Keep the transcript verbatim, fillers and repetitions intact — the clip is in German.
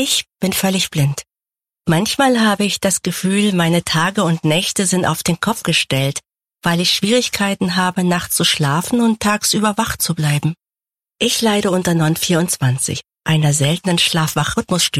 Ich bin völlig blind. Manchmal habe ich das Gefühl, meine Tage und Nächte sind auf den Kopf gestellt, weil ich Schwierigkeiten habe, nachts zu schlafen und tagsüber wach zu bleiben. Ich leide unter N O N vierundzwanzig, einer seltenen Schlaf-Wach-Rhythmusstörung.